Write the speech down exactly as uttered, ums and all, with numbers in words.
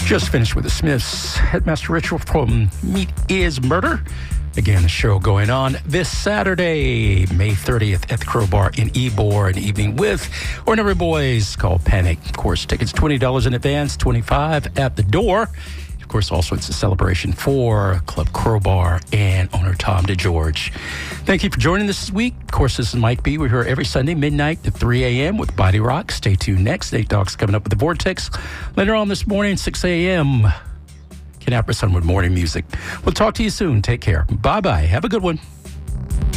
Just finished with the Smiths. Headmaster Ritual from Meat is Murder. Again, the show going on this Saturday, May thirtieth at the Crowbar in Ybor, an evening with Ordinary Boys called Panic. Of course, tickets twenty dollars in advance, twenty-five dollars at the door. Of course, also it's a celebration for Club Crowbar and owner Tom DeGeorge. Thank you for joining this week. Of course, this is Mike B. We're here every Sunday, midnight to three a.m. with Body Rock. Stay tuned next. Nate Dogg's coming up with the Vortex. Later on this morning, six a.m., Ken Apperson with morning music. We'll talk to you soon. Take care. Bye-bye. Have a good one.